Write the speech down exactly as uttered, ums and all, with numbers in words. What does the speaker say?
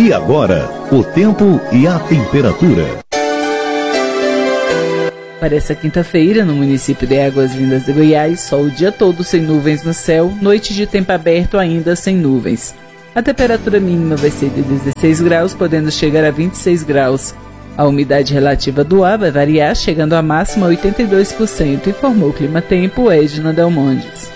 E agora, o tempo e a temperatura. Para essa quinta-feira, no município de Águas Lindas de Goiás, sol o dia todo sem nuvens no céu, noite de tempo aberto ainda sem nuvens. A temperatura mínima vai ser de dezesseis graus, podendo chegar a vinte e seis graus. A umidade relativa do ar vai variar, chegando à máxima oitenta e dois por cento, informou o Clima Tempo Edna Delmondes.